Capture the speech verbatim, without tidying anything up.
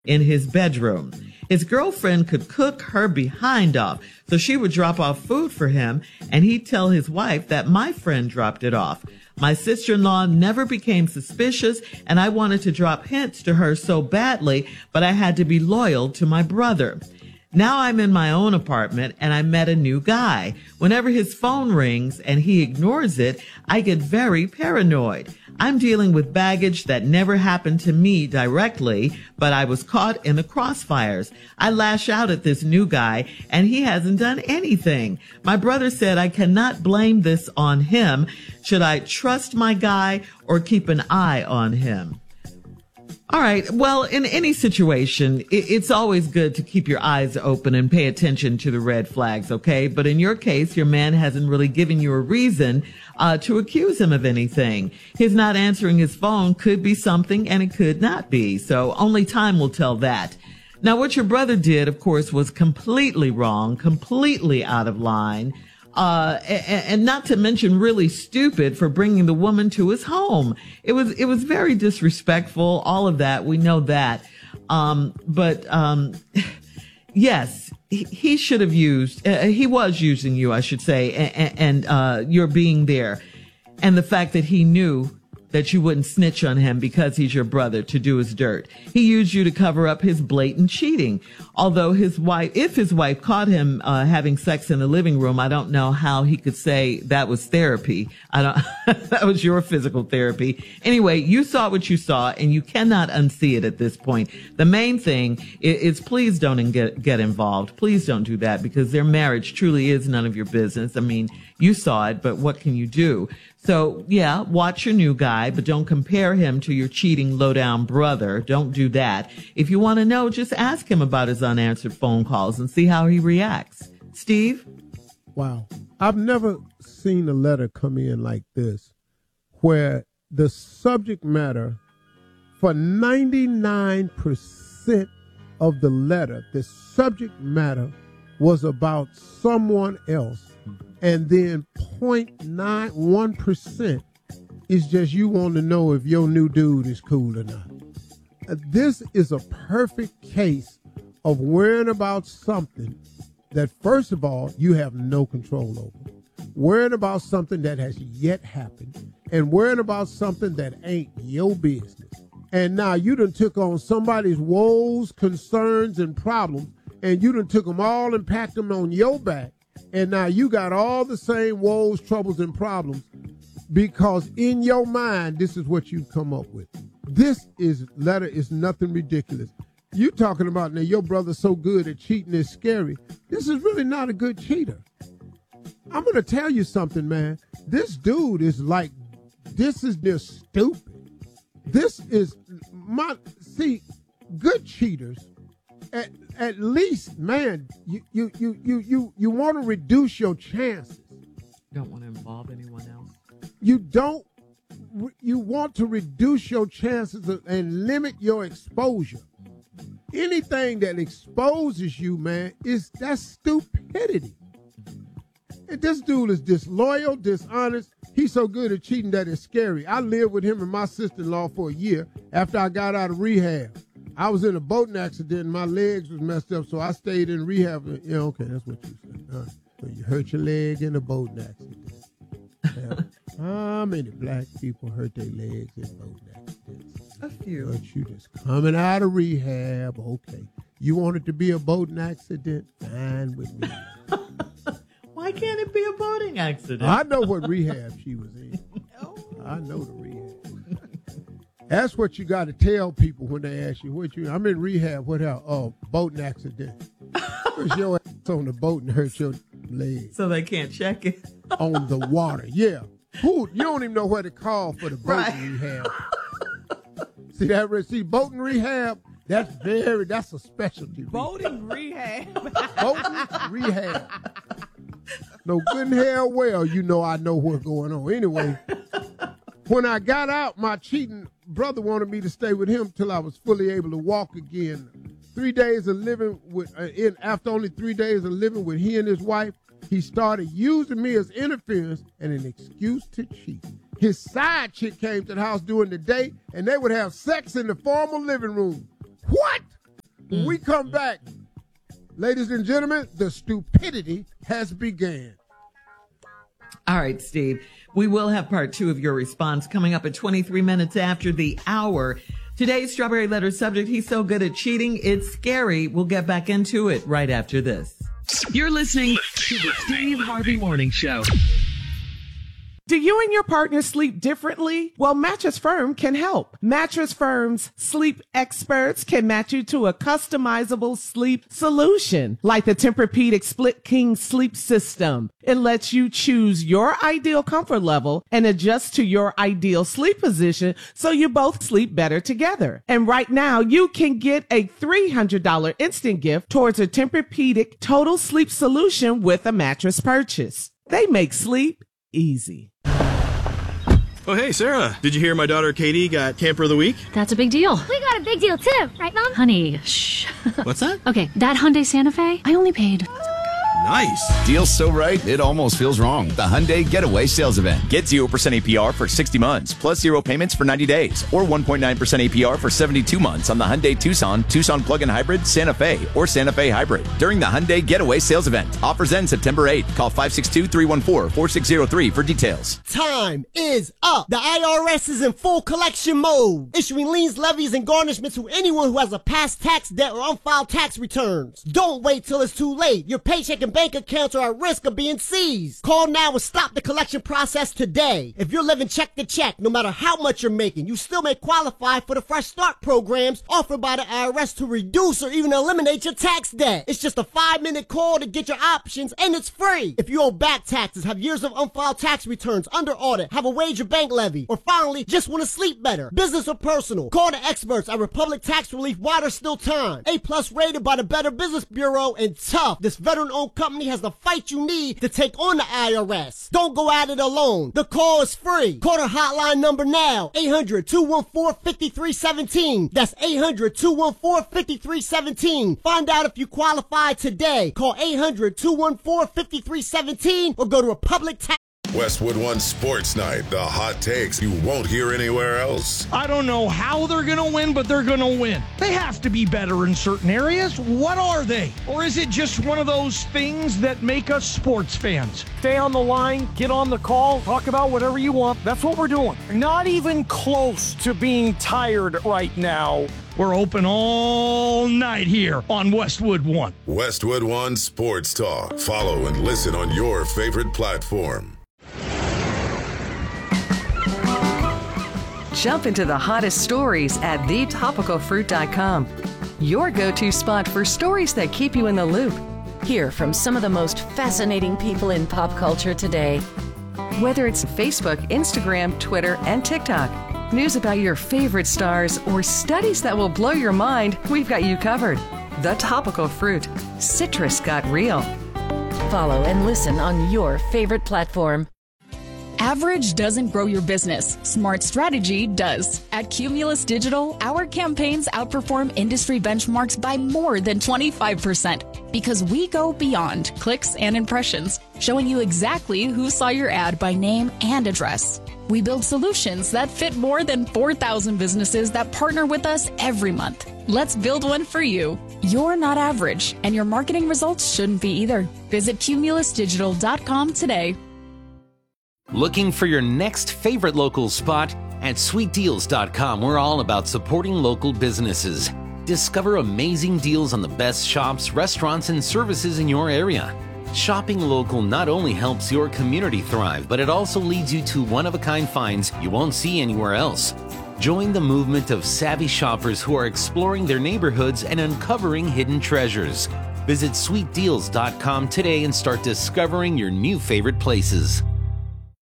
in his bedroom. His girlfriend could cook her behind off, so she would drop off food for him, and he'd tell his wife that my friend dropped it off. My sister-in-law never became suspicious, and I wanted to drop hints to her so badly, but I had to be loyal to my brother. Now I'm in my own apartment, and I met a new guy. Whenever his phone rings and he ignores it, I get very paranoid. I'm dealing with baggage that never happened to me directly, but I was caught in the crossfires. I lash out at this new guy, and he hasn't done anything. My brother said I cannot blame this on him. Should I trust my guy or keep an eye on him? All right. Well, in any situation, it's always good to keep your eyes open and pay attention to the red flags, okay? But in your case, your man hasn't really given you a reason uh, to accuse him of anything. His not answering his phone could be something and it could not be. So only time will tell that. Now, what your brother did, of course, was completely wrong, completely out of line. Uh, and, and not to mention really stupid for bringing the woman to his home. It was, it was very disrespectful. All of that. We know that. Um, but, um, yes, he, he should have used, uh, he was using you, I should say, and, and, uh, your being there. And the fact that he knew that you wouldn't snitch on him because he's your brother to do his dirt. He used you to cover up his blatant cheating. Although his wife, if his wife caught him uh, having sex in the living room, I don't know how he could say that was therapy. I don't, that was your physical therapy. Anyway, you saw what you saw and you cannot unsee it at this point. The main thing is, is please don't get, get involved. Please don't do that because their marriage truly is none of your business. I mean, you saw it, but what can you do? So, yeah, watch your new guy, but don't compare him to your cheating low-down brother. Don't do that. If you want to know, just ask him about his unanswered phone calls and see how he reacts. Steve? Wow. I've never seen a letter come in like this where the subject matter for ninety-nine percent of the letter, the subject matter was about someone else. And then zero point nine one percent is just you want to know if your new dude is cool or not. Uh, this is a perfect case of worrying about something that, first of all, you have no control over. Worrying about something that has yet happened. And worrying about something that ain't your business. And now you done took on somebody's woes, concerns, and problems, and you done took them all and packed them on your back. And now you got all the same woes, troubles, and problems because in your mind, this is what you've come up with. This is letter is nothing ridiculous. You talking about now your brother's so good at cheating is scary. This is really not a good cheater. I'm going to tell you something, man. This dude is like, this is just stupid. This is my, see, good cheaters. At, at least, man, you you you you you, you want to reduce your chances. Don't want to involve anyone else. You don't. You want to reduce your chances of, and limit your exposure. Anything that exposes you, man, is that's stupidity. And this dude is disloyal, dishonest. He's so good at cheating that it's scary. I lived with him and my sister-in-law for a year after I got out of rehab. I was in a boating accident and my legs was messed up, so I stayed in rehab. Yeah, okay, that's what you said. All right. So you hurt your leg in a boating accident. Yeah. How many black people hurt their legs in boating accidents? A few. But you just coming out of rehab, okay. You want it to be a boating accident? Fine with me. Why can't it be a boating accident? I know what rehab she was in. Oh. I know the rehab. That's what you got to tell people when they ask you, what you, I'm in rehab, what hell? Oh, boating accident. Push your ass on the boat and hurt your leg. So they can't check it. On the water, yeah. Who, you don't even know where to call for the boating Right. rehab. See that? See, boating rehab, that's very, that's a specialty. Boating rehab. Boating rehab. No good and hell well, you know I know what's going on. Anyway, when I got out, my cheating brother wanted me to stay with him till I was fully able to walk again. Three days of living with, uh, in, after only three days of living with he and his wife, he started using me as interference and an excuse to cheat. His side chick came to the house during the day, and they would have sex in the formal living room. What? When we come back, ladies and gentlemen, the stupidity has began. All right, Steve. We will have part two of your response coming up at twenty-three minutes after the hour. Today's Strawberry Letter subject, he's so good at cheating, it's scary. We'll get back into it right after this. You're listening to the Steve Harvey Morning Show. Do you and your partner sleep differently? Well, Mattress Firm can help. Mattress Firm's sleep experts can match you to a customizable sleep solution, like the Tempur-Pedic Split King Sleep System. It lets you choose your ideal comfort level and adjust to your ideal sleep position so you both sleep better together. And right now, you can get a three hundred dollars instant gift towards a Tempur-Pedic Total Sleep Solution with a mattress purchase. They make sleep easy. Oh, hey, Sarah. Did you hear my daughter Katie got Camper of the Week? That's a big deal. We got a big deal, too. Right, Mom? Honey, shh. What's that? Okay, that Hyundai Santa Fe, I only paid... Nice. Deal's so right, it almost feels wrong. The Hyundai Getaway Sales Event. Get zero percent A P R for sixty months, plus zero payments for ninety days, or one point nine percent A P R for seventy-two months on the Hyundai Tucson, Tucson Plug-in Hybrid, Santa Fe, or Santa Fe Hybrid during the Hyundai Getaway Sales Event. Offers end September eighth. Call five six two, three one four, four six zero three for details. Time is up. The I R S is in full collection mode, issuing liens, levies, and garnishments to anyone who has a past tax debt or unfiled tax returns. Don't wait till it's too late. Your paycheck and bank accounts are at risk of being seized. Call now and stop the collection process today. If you're living check to check, no matter how much you're making, you still may qualify for the Fresh Start programs offered by the I R S to reduce or even eliminate your tax debt. It's just a five-minute call to get your options, and it's free. If you owe back taxes, have years of unfiled tax returns, under audit, have a wage or bank levy, or finally just want to sleep better, business or personal, call the experts at Republic Tax Relief while there's still time. A-plus rated by the Better Business Bureau, and tough. This veteran-owned company has the fight you need to take on the I R S. Don't go at it alone. The call is free. Call their hotline number now. eight hundred, two one four, five three one seven. That's eight hundred, two one four, five three one seven. Find out if you qualify today. Call eight hundred, two one four, five three one seven or go to Republic Tax. Westwood One Sports Night, the hot takes you won't hear anywhere else. I don't know how they're going to win, but they're going to win. They have to be better in certain areas. What are they? Or is it just one of those things that make us sports fans? Stay on the line, get on the call, talk about whatever you want. That's what we're doing. Not even close to being tired right now. We're open all night here on Westwood One. Westwood One Sports Talk. Follow and listen on your favorite platform. Jump into the hottest stories at the topical fruit dot com. Your go-to spot for stories that keep you in the loop. Hear from some of the most fascinating people in pop culture today. Whether it's Facebook, Instagram, Twitter, and TikTok, news about your favorite stars, or studies that will blow your mind, we've got you covered. The Topical Fruit. Citrus got real. Follow and listen on your favorite platform. Average doesn't grow your business. Smart strategy does. At Cumulus Digital, our campaigns outperform industry benchmarks by more than twenty-five percent because we go beyond clicks and impressions, showing you exactly who saw your ad by name and address. We build solutions that fit more than four thousand businesses that partner with us every month. Let's build one for you. You're not average, and your marketing results shouldn't be either. Visit cumulus digital dot com today. Looking for your next favorite local spot? At sweet deals dot com, we're all about supporting local businesses. Discover amazing deals on the best shops, restaurants, and services in your area. Shopping local not only helps your community thrive, but it also leads you to one-of-a-kind finds you won't see anywhere else. Join the movement of savvy shoppers who are exploring their neighborhoods and uncovering hidden treasures. Visit sweet deals dot com today and start discovering your new favorite places.